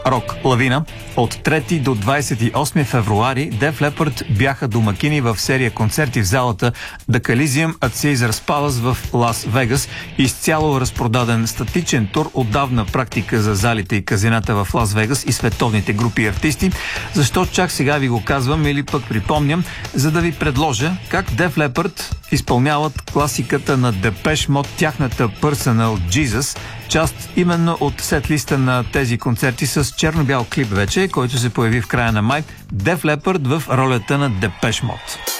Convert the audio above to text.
Рок лавина. От 3 до 28 февруари Def Leppard бяха домакини в серия концерти в залата The Coliseum at Caesars Palace в Лас Вегас. Изцяло разпродаден статичен тур, отдавна практика за залите и казината в Лас Вегас и световните групи и артисти. Защо чак сега ви го казвам или пък припомням, за да ви предложа как Def Leppard изпълняват класиката на Depeche Mode, тяхната Personal Jesus, част именно от сет-листа на тези концерти с черно-бял клип вече, който се появи в края на май. Def Leppard в ролята на Depeche Mode.